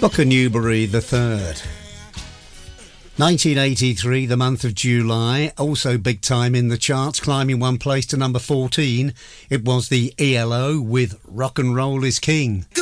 Booker Newbery III. 1983, the month of July, also big time in the charts, climbing one place to number 14. It was the ELO with Rock and Roll is King.